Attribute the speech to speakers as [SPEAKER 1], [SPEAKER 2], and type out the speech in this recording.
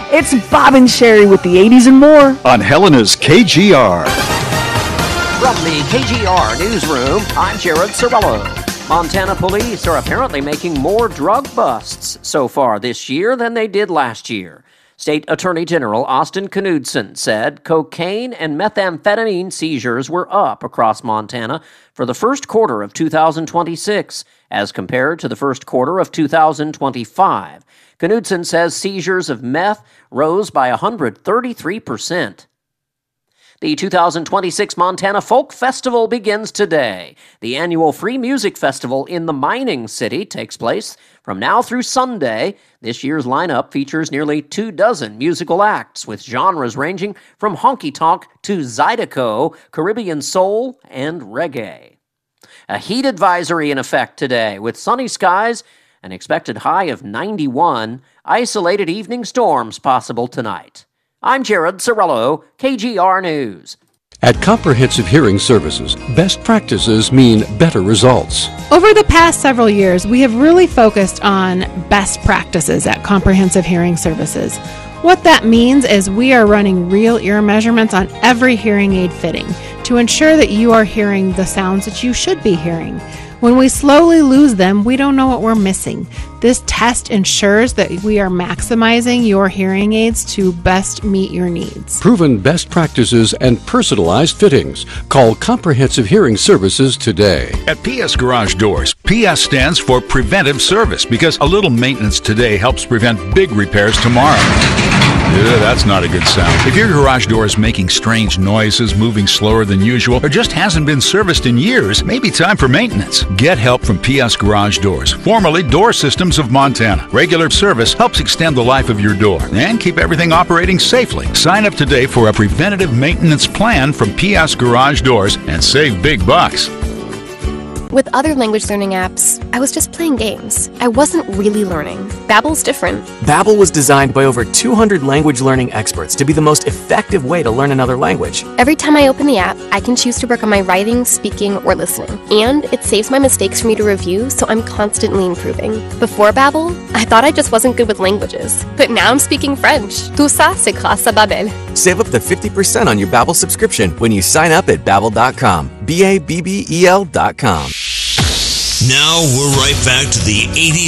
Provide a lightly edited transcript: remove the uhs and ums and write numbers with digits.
[SPEAKER 1] It's Bob and Sherry with the 80s and more
[SPEAKER 2] on Helena's KGR.
[SPEAKER 3] From the KGR newsroom, I'm Jared Sorello. Montana police are apparently making more drug busts so far this year than they did last year. State Attorney General Austin Knudsen said cocaine and methamphetamine seizures were up across Montana for the first quarter of 2026 as compared to the first quarter of 2025. Knudsen says seizures of meth rose by 133%. The 2026 Montana Folk Festival begins today. The annual free music festival in the mining city takes place from now through Sunday. This year's lineup features nearly 24 musical acts, with genres ranging from honky-tonk to zydeco, Caribbean soul, and reggae. A heat advisory in effect today, with sunny skies, an expected high of 91, isolated evening storms possible tonight. I'm Jared Sorello, KGR News.
[SPEAKER 4] At Comprehensive Hearing Services, best practices mean better results.
[SPEAKER 5] Over the past several years, we have really focused on best practices at Comprehensive Hearing Services. What that means is we are running real ear measurements on every hearing aid fitting to ensure that you are hearing the sounds that you should be hearing. When we slowly lose them, we don't know what we're missing. This test ensures that we are maximizing your hearing aids to best meet your needs.
[SPEAKER 4] Proven best practices and personalized fittings. Call Comprehensive Hearing Services today.
[SPEAKER 6] At PS Garage Doors, PS stands for preventive service because a little maintenance today helps prevent big repairs tomorrow. That's not a good sound. If your garage door is making strange noises, moving slower than usual, or just hasn't been serviced in years, maybe time for maintenance. Get help from PS Garage Doors, formerly Door Systems of Montana. Regular service helps extend the life of your door and keep everything operating safely. Sign up today for a preventative maintenance plan from PS Garage Doors and save big bucks.
[SPEAKER 7] With other language learning apps, I was just playing games. I wasn't really learning. Babbel's different.
[SPEAKER 8] Babbel was designed by over 200 language learning experts to be the most effective way to learn another language.
[SPEAKER 7] Every time I open the app, I can choose to work on my writing, speaking, or listening. And it saves my mistakes for me to review, so I'm constantly improving. Before Babbel, I thought I just wasn't good with languages. But now I'm speaking French. Tout ça, c'est grâce à Babbel.
[SPEAKER 8] Save up to 50% on your Babbel subscription when you sign up at Babbel.com. BABBEL.com.
[SPEAKER 9] Now we're right back to the 80s